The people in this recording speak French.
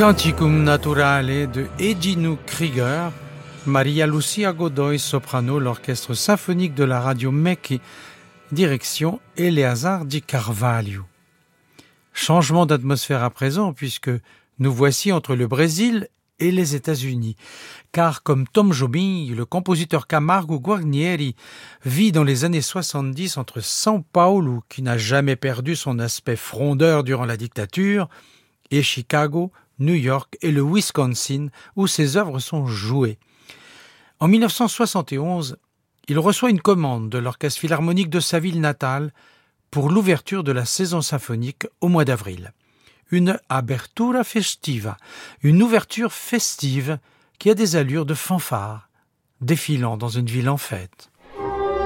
Canticum Naturale de Egino Krieger, Maria Lucia Godoy soprano, l'orchestre symphonique de la radio MEC, direction Eleazar Di Carvalho. Changement d'atmosphère à présent puisque nous voici entre le Brésil et les États-Unis. Car comme Tom Jobim, le compositeur Camargo Guarnieri vit dans les années 70 entre São Paulo, qui n'a jamais perdu son aspect frondeur durant la dictature, et Chicago, New York et le Wisconsin, où ses œuvres sont jouées. En 1971, il reçoit une commande de l'Orchestre philharmonique de sa ville natale pour l'ouverture de la saison symphonique au mois d'avril. Une abertura festiva, une ouverture festive qui a des allures de fanfare, défilant dans une ville en fête.